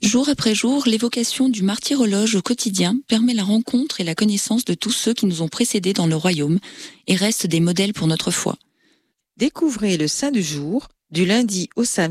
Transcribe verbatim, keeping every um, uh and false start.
Jour après jour, l'évocation du martyrologe au quotidien permet la rencontre et la connaissance de tous ceux qui nous ont précédés dans le royaume et restent des modèles pour notre foi. Découvrez le Saint du jour du lundi au samedi